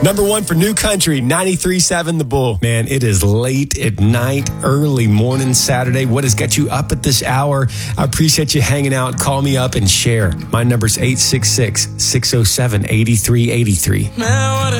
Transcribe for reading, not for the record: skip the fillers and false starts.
Number one for New Country, 93.7 The Bull. Man, it is late at night, early morning Saturday. What has got you up at this hour? I appreciate you hanging out. Call me up and share. My number's 866-607-8383. Man, what a